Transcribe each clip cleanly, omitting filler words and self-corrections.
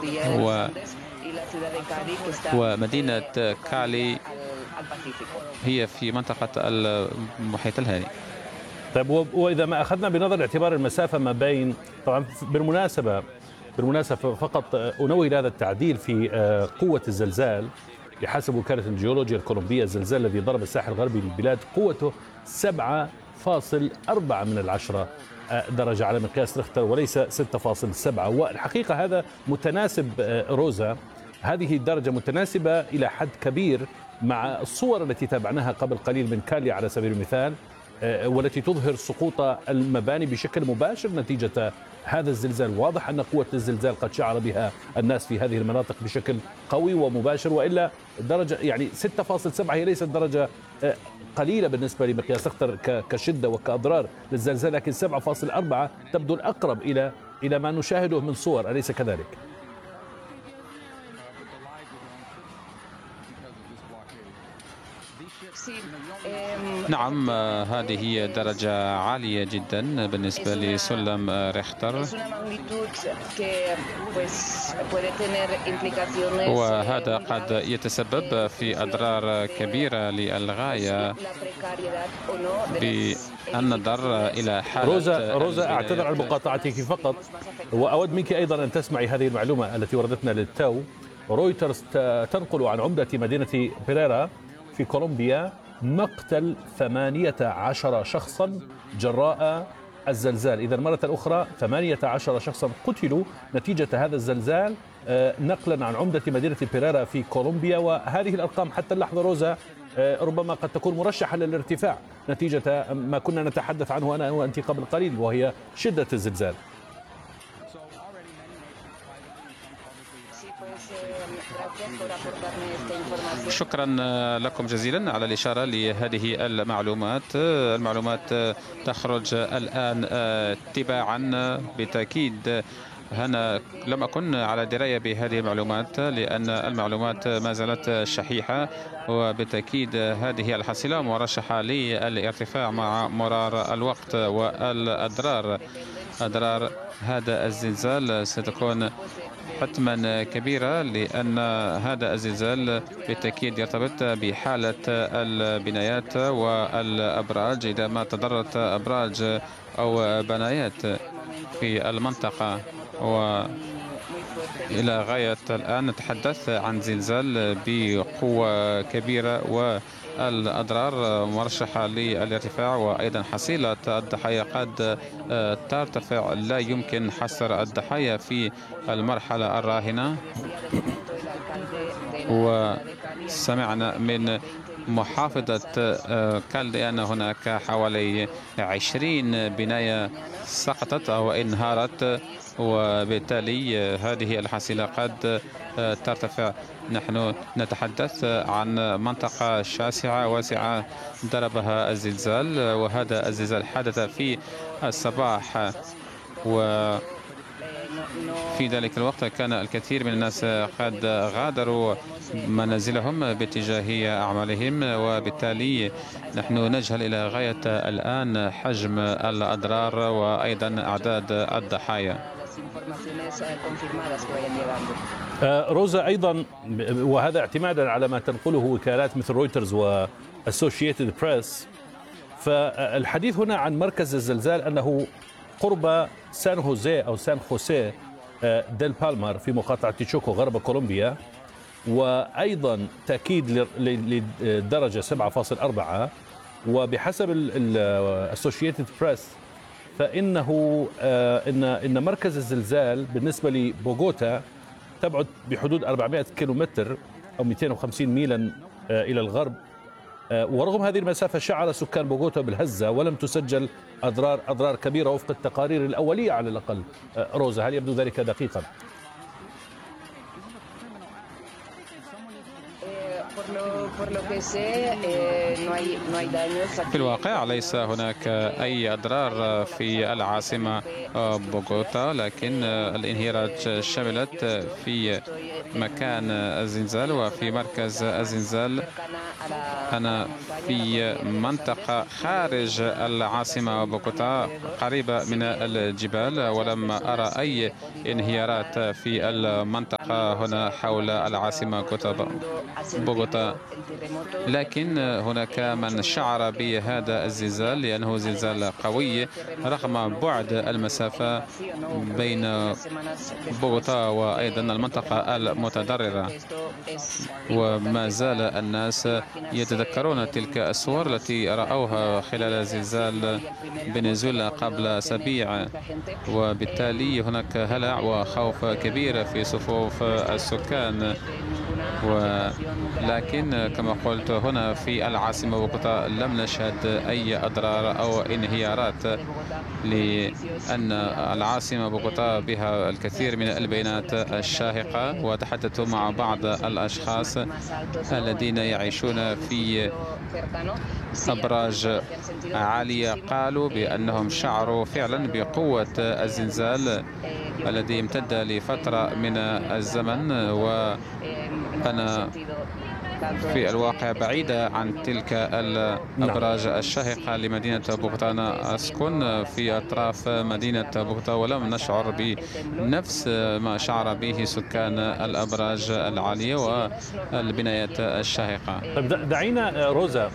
ومدينة كالي هي في منطقة المحيط الهادي. طيب، وإذا ما أخذنا بنظر اعتبار المسافة ما بين، طبعا بالمناسبة فقط أنوه إلى هذا التعديل في قوة الزلزال. بحسب وكالة الجيولوجيا الكولومبية، الزلزال الذي ضرب الساحل الغربي للبلاد قوته 7.4 من 10 درجة على مقياس ريختر، وليس 6.7. والحقيقة هذا متناسب روزا، هذه الدرجة متناسبة إلى حد كبير مع الصور التي تابعناها قبل قليل من كالي على سبيل المثال، والتي تظهر سقوط المباني بشكل مباشر نتيجة هذا الزلزال. واضح أن قوة الزلزال قد شعر بها الناس في هذه المناطق بشكل قوي ومباشر، وإلا الدرجة يعني 6.7 هي ليست درجة قليلة بالنسبة لمقياس ريختر كشدة وكأضرار للزلزال، لكن 7.4 تبدو الأقرب إلى ما نشاهده من صور، أليس كذلك؟ نعم، هذه درجة عالية جدا بالنسبة لسلم ريختر، وهذا قد يتسبب في أضرار كبيرة للغاية بالنظر إلى حالة. روزا أعتذر عن مقاطعتك فقط، وأود منك أيضا أن تسمعي هذه المعلومة التي وردتنا للتو. رويترز تنقل عن عمدة مدينة بيريرا في كولومبيا مقتل 18 شخصا جراء الزلزال. إذا مرة أخرى 18 شخصا قتلوا نتيجة هذا الزلزال، نقلا عن عمدة مدينة بيريرا في كولومبيا. وهذه الأرقام حتى اللحظة روزا ربما قد تكون مرشحة للارتفاع نتيجة ما كنا نتحدث عنه أنا وأنت قبل قليل، وهي شدة الزلزال. شكرا لكم جزيلا على الإشارة لهذه المعلومات تخرج الآن تباعا. بالتأكيد أنا لم أكن على دراية بهذه المعلومات، لأن المعلومات ما زالت شحيحة، وبالتأكيد هذه الحصيلة مرشحة للارتفاع مع مرار الوقت. والأضرار هذا الزلزال ستكون حتما كبيرة، لأن هذا الزلزال بالتأكيد يرتبط بحالة البنايات والأبراج. إذا ما تضررت أبراج أو بنايات في المنطقة، وإلى غاية الآن نتحدث عن زلزال بقوة كبيرة، والأضرار مرشحة للارتفاع، وأيضا حصيلة الضحايا قد ترتفع. لا يمكن حصر الضحايا في المرحلة الراهنة. وسمعنا من محافظة كالدي أن هناك حوالي 20 بناية سقطت أو انهارت، وبالتالي هذه الحصيلة قد ترتفع. نحن نتحدث عن منطقة شاسعة واسعة ضربها الزلزال، وهذا الزلزال حدث في الصباح، وفي ذلك الوقت كان الكثير من الناس قد غادروا منازلهم باتجاه أعمالهم، وبالتالي نحن نجهل إلى غاية الآن حجم الأضرار وأيضا أعداد الضحايا. روزا أيضا، وهذا اعتمادا على ما تنقله وكالات مثل رويترز وأسوشيتد بريس، فالحديث هنا عن مركز الزلزال أنه قرب سان خوسيه ديل بالمار في مقاطعة تشوكو غرب كولومبيا، وأيضا تأكيد للدرجة 7.4. وبحسب الأسوشيتد بريس فإنه إن مركز الزلزال بالنسبة لبوغوتا تبعد بحدود 400 كيلومتر أو 250 ميلا إلى الغرب، ورغم هذه المسافة شعر سكان بوغوتا بالهزة ولم تسجل أضرار كبيرة وفق التقارير الأولية على الأقل. روزا، هل يبدو ذلك دقيقا؟ في الواقع ليس هناك أي أضرار في العاصمة بوغوتا، لكن الانهيارات شملت في مكان الزلزال وفي مركز الزلزال. أنا في منطقة خارج العاصمة بوغوتا قريبة من الجبال، ولم أرى أي انهيارات في المنطقة هنا حول العاصمة بوغوتا. لكن هناك من شعر بهذا الزلزال لأنه زلزال قوي رغم بعد المسافة بين بوغوتا وأيضا المنطقة المتضررة. وما زال الناس يتذكرون تلك الصور التي رأوها خلال زلزال فنزويلا قبل أسابيع، وبالتالي هناك هلع وخوف كبير في صفوف السكان. ولكن كما قلت هنا في العاصمة بوغوتا لم نشهد أي أضرار أو انهيارات، لأن العاصمة بوغوتا بها الكثير من البيانات الشاهقة. وتحدثت مع بعض الأشخاص الذين يعيشون في أبراج عالية، قالوا بأنهم شعروا فعلا بقوة الزلزال الذي امتد لفترة من الزمن. وأنا في الواقع بعيدة عن تلك الأبراج الشاهقة لمدينة بوغوتا. أنا أسكن في أطراف مدينة بوغوتا ولم نشعر بنفس ما شعر به سكان الأبراج العالية والبنايات الشاهقة. طيب دعينا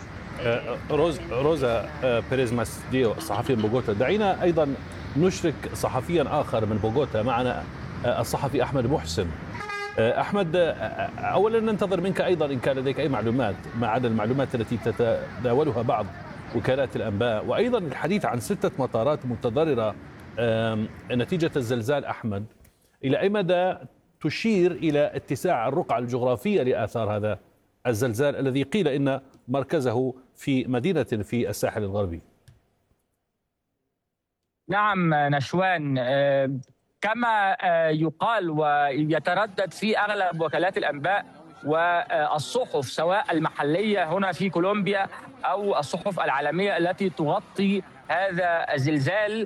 روزا بيريز ماستيديو الصحفي من بوغوتا، دعينا أيضا نشرك صحفيا آخر من بوغوتا معنا، الصحفي أحمد محسن. أحمد، أولا ننتظر منك أيضا إن كان لديك أي معلومات ما عدا المعلومات التي تتداولها بعض وكالات الأنباء، وأيضا الحديث عن 6 مطارات متضررة نتيجة الزلزال. أحمد، إلى أي مدى تشير إلى اتساع الرقعة الجغرافية لآثار هذا الزلزال الذي قيل إن مركزه في مدينة في الساحل الغربي؟ نعم نشوان، كما يقال ويتردد في أغلب وكالات الأنباء والصحف سواء المحلية هنا في كولومبيا أو الصحف العالمية التي تغطي هذا الزلزال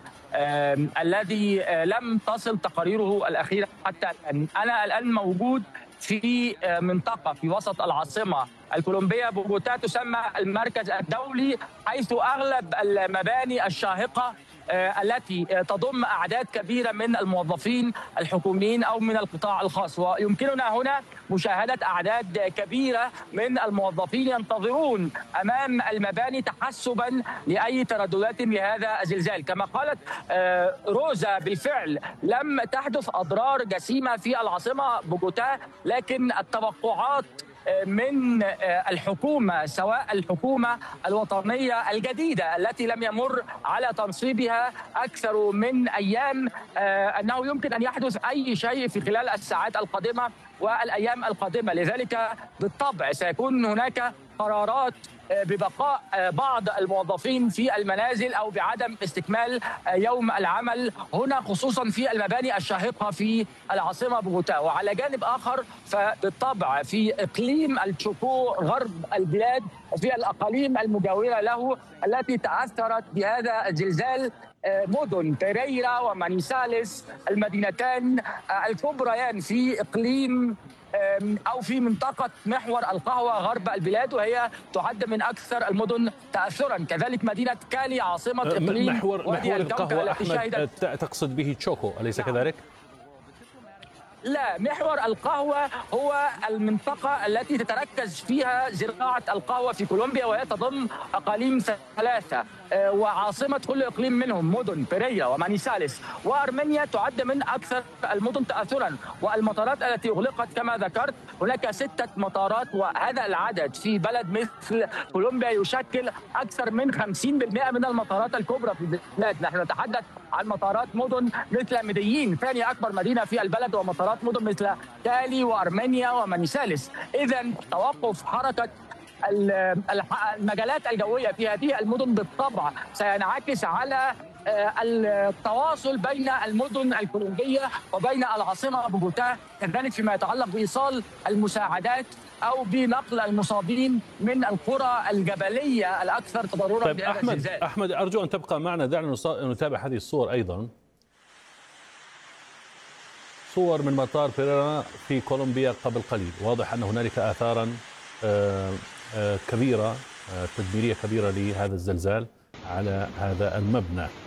الذي لم تصل تقاريره الأخيرة حتى الآن. أنا الآن موجود في منطقة في وسط العاصمة الكولومبية بوغوتا تسمى المركز الدولي، حيث أغلب المباني الشاهقة التي تضم أعداد كبيرة من الموظفين الحكوميين أو من القطاع الخاص. ويمكننا هنا مشاهدة أعداد كبيرة من الموظفين ينتظرون أمام المباني تحسبا لأي ترددات لهذا الزلزال. كما قالت روزا، بالفعل لم تحدث أضرار جسيمة في العاصمة بوغوتا، لكن التوقعات من الحكومة سواء الحكومة الوطنية الجديدة التي لم يمر على تنصيبها أكثر من أيام أنه يمكن أن يحدث أي شيء في خلال الساعات القادمة والأيام القادمة. لذلك بالطبع سيكون هناك قرارات ببقاء بعض الموظفين في المنازل أو بعدم استكمال يوم العمل هنا، خصوصا في المباني الشاهقة في العاصمة بوغوتا. وعلى جانب آخر فبالطبع في إقليم التشوكو غرب البلاد وفي الأقاليم المجاورة له التي تأثرت بهذا الزلزال مدن بيريرا ومانيساليس، المدينتان الكبريان في إقليم أو في منطقة محور القهوة غرب البلاد، وهي تعد من أكثر المدن تأثرا. كذلك مدينة كالي عاصمة إقليم محور القهوة أحمد تقصد به تشوكو أليس كذلك؟ لا، محور القهوة هو المنطقة التي تتركز فيها زراعة القهوة في كولومبيا، وهي تضم أقاليم 3 وعاصمة كل إقليم منهم مدن بيريا ومانيساليس. وأرمينيا تعد من أكثر المدن تأثرا. والمطارات التي أغلقت كما ذكرت هناك 6 مطارات، وهذا العدد في بلد مثل كولومبيا يشكل أكثر من 50% من المطارات الكبرى في البلاد. نحن نتحدث عن مطارات مدن مثل ميديين ثاني أكبر مدينة في البلد، ومطارات مدن مثل كالي وأرمينيا ومانيساليس. إذا توقف حركة المجالات الجوية في هذه المدن بالطبع سينعكس على التواصل بين المدن الكولومبية وبين العاصمة بوغوتا، كذلك فيما يتعلق بإيصال المساعدات أو بنقل المصابين من القرى الجبلية الأكثر تضررا طيب بهذا الزلزال. أحمد أرجو أن تبقى معنا، دعنا نتابع هذه الصور أيضا. صور من مطار بيريرا في كولومبيا قبل قليل، واضح أن هنالك آثارا كبيرة تدميرية كبيرة لهذا الزلزال على هذا المبنى.